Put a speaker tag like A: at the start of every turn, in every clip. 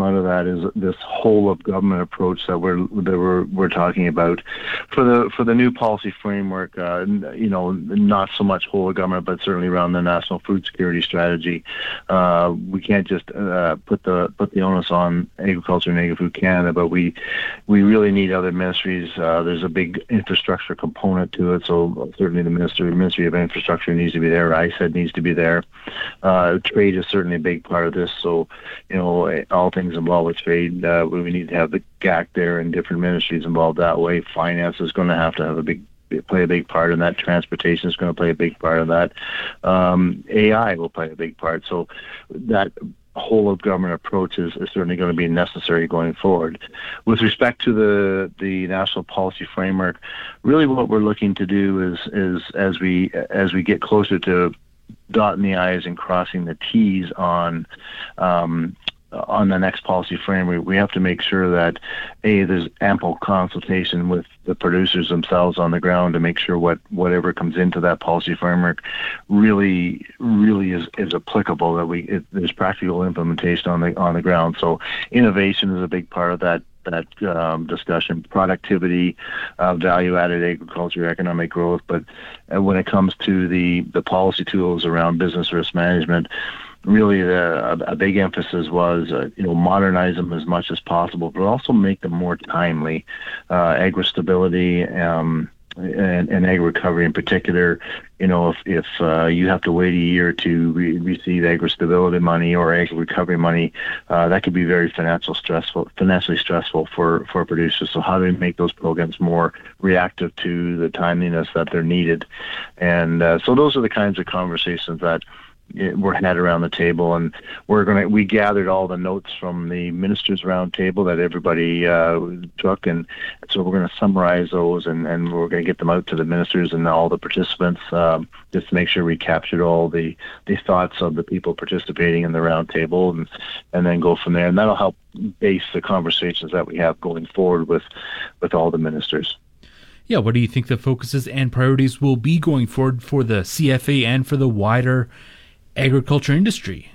A: out of that is this whole of government approach that we're talking about for the new policy framework. Not so much whole of government, but certainly around the national food security strategy. We can't just put the onus on Agriculture and Agri-Food Canada, but we really need other ministries. There's a big infrastructure component to it, so certainly the Ministry of Infrastructure needs to be there. ISED needs to be there. Trade is certainly a big part of this. So, all things involved with trade, we need to have the GAC there and different ministries involved that way. Finance is going to have play a big part in that. Transportation is going to play a big part of that. AI will play a big part. So that whole of government approach is certainly going to be necessary going forward. With respect to the national policy framework, really what we're looking to do is as we get closer to dotting the I's and crossing the T's on the next policy framework, we have to make sure that there's ample consultation with the producers themselves on the ground to make sure whatever comes into that policy framework really is applicable, that there's practical implementation on the ground. So innovation is a big part of that discussion, productivity, value-added agriculture, economic growth. But when it comes to the policy tools around business risk management, really a big emphasis was, modernize them as much as possible, but also make them more timely. Agri-stability and agri-recovery in particular, if you have to wait a year to receive agri-stability money or agri-recovery money, that could be very financially stressful for producers. So how do we make those programs more reactive to the timeliness that they're needed? And so those are the kinds of conversations that we're had around the table, and we gathered all the notes from the ministers round table that everybody took, and so we're going to summarize those, and we're going to get them out to the ministers and all the participants, just to make sure we captured all the thoughts of the people participating in the round table, and then go from there. And that'll help base the conversations that we have going forward with all the ministers.
B: Yeah, what do you think the focuses and priorities will be going forward for the CFA and for the wider agriculture industry?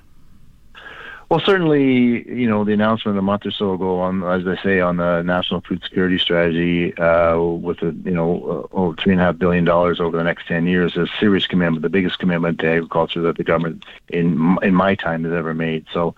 A: Well, certainly, the announcement a month or so ago on the National Food Security Strategy with over $3.5 billion over the next 10 years is a serious commitment, the biggest commitment to agriculture that the government in my time has ever made. So,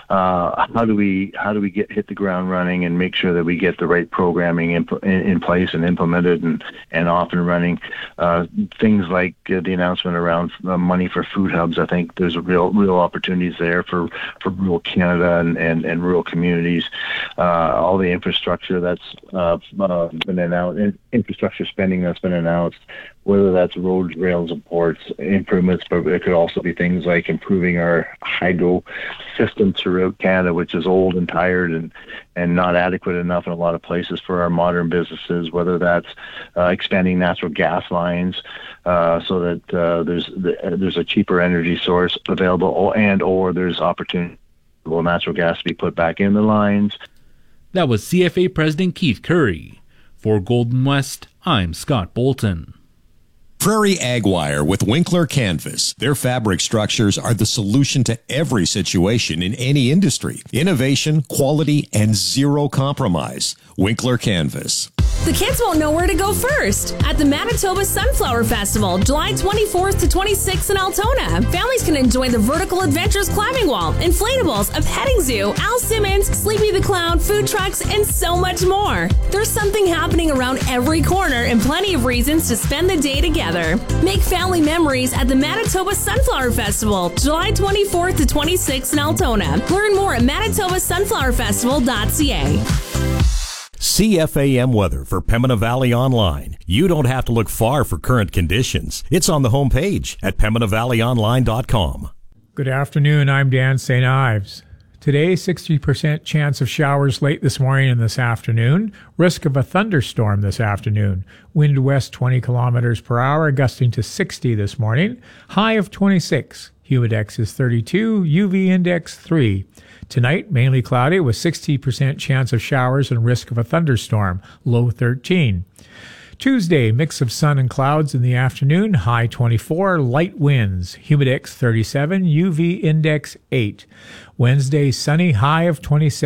A: how do we hit the ground running and make sure that we get the right programming in place and implemented and off and running? Things like the announcement around money for food hubs. I think there's real opportunities there for rural Canada and rural communities. All the infrastructure that's been announced, infrastructure spending that's been announced, whether that's roads, rails, and ports improvements, but it could also be things like improving our hydro system throughout Canada, which is old and tired and not adequate enough in a lot of places for our modern businesses, whether that's expanding natural gas lines so that there's a cheaper energy source available, or there's opportunity for natural gas to be put back in the lines.
B: That was CFA President Keith Currie. For Golden West, I'm Scott Bolton.
C: Prairie Ag Wire with Winkler Canvas. Their fabric structures are the solution to every situation in any industry. Innovation, quality, and zero compromise. Winkler Canvas.
D: The kids won't know where to go first. At the Manitoba Sunflower Festival, July 24th to 26th in Altona, families can enjoy the Vertical Adventures climbing wall, inflatables, a petting zoo, Al Simmons, Sleepy the Clown, food trucks, and so much more. There's something happening around every corner and plenty of reasons to spend the day together. Make family memories at the Manitoba Sunflower Festival, July 24th to 26th in Altona. Learn more at manitobasunflowerfestival.ca.
E: CFAM weather for Pembina Valley Online. You don't have to look far for current conditions. It's on the homepage at PembinaValleyOnline.com.
F: Good afternoon. I'm Dan St. Ives. Today, 60% chance of showers late this morning and this afternoon. Risk of a thunderstorm this afternoon. Wind west 20 kilometers per hour, gusting to 60 this morning. High of 26. Humidex is 32. UV index 3. Tonight, mainly cloudy with 60% chance of showers and risk of a thunderstorm. Low 13. Tuesday, mix of sun and clouds in the afternoon, high 24, light winds, Humidex 37, UV index 8. Wednesday, sunny, high of 27.